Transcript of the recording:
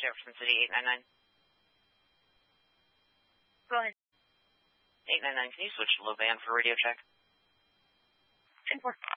Jefferson City, 899. Go ahead. 899, can you switch to low band for radio check? 10-4.